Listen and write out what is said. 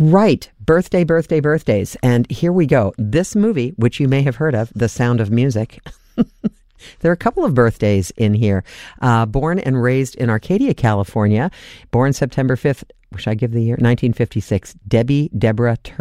Right. Birthdays. And here we go. This movie, which you may have heard of, The Sound of Music. There are a couple of birthdays in here. Born and raised in Arcadia, California. Born September 5th, should I give the year? 1956. Debbie Deborah